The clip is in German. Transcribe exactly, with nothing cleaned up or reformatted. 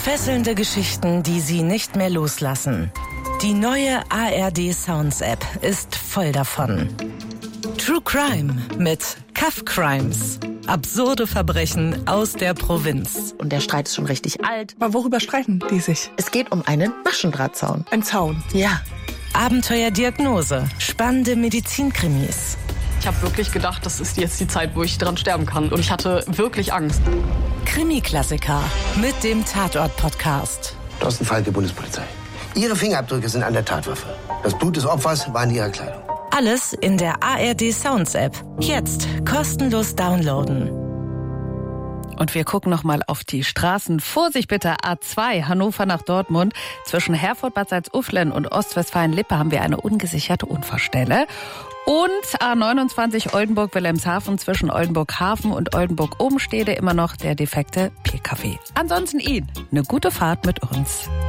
Fesselnde Geschichten, die Sie nicht mehr loslassen. Die neue A R D Sounds App ist voll davon. True Crime mit Cuff Crimes. Absurde Verbrechen aus der Provinz. Und der Streit ist schon richtig alt. Aber worüber streiten die sich? Es geht um einen Maschendrahtzaun. Ein Zaun? Ja. Abenteuerdiagnose. Spannende Medizinkrimis. Ich habe wirklich gedacht, das ist jetzt die Zeit, wo ich dran sterben kann. Und ich hatte wirklich Angst. Krimi-Klassiker mit dem Tatort-Podcast. Thorsten Falke, Bundespolizei. Ihre Fingerabdrücke sind an der Tatwaffe. Das Blut des Opfers war in Ihrer Kleidung. Alles in der A R D Sounds App. Jetzt kostenlos downloaden. Und wir gucken noch mal auf die Straßen. Vorsicht bitte, A zwei, Hannover nach Dortmund. Zwischen Herford, Bad Salzuflen und Ostwestfalen-Lippe haben wir eine ungesicherte Unfallstelle. Und A neunundzwanzig Oldenburg-Wilhelmshaven zwischen Oldenburg-Hafen und Oldenburg-Obenstede immer noch der defekte P K W. Ansonsten Ihnen eine gute Fahrt mit uns.